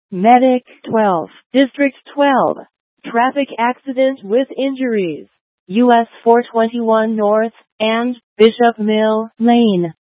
Medic 12, District 12. Traffic accident with injuries. US 421 North and Bishop Mill Lane.